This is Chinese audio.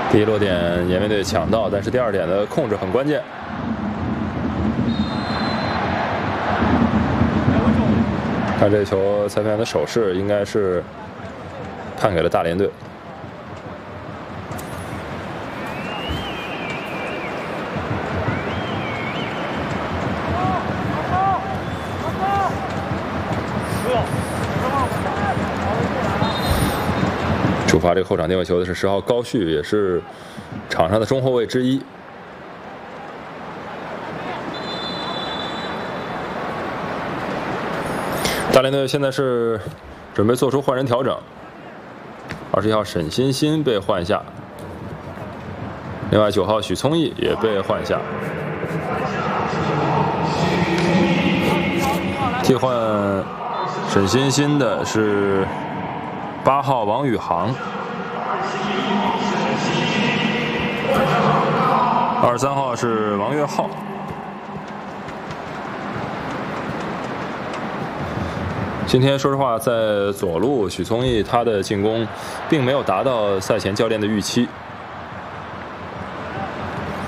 第一落点延边队抢到，但是第二点的控制很关键。看这球，裁判员的手势应该是判给了大连队。主罚这个后场定位球的是10号高旭，也是场上的中后卫之一。大连队现在是准备做出换人调整，21号沈欣欣被换下，另外9号许聪义也被换下。替换沈欣欣的是8号王宇航，23号是王岳浩。今天说实话，在左路许聪义他的进攻并没有达到赛前教练的预期。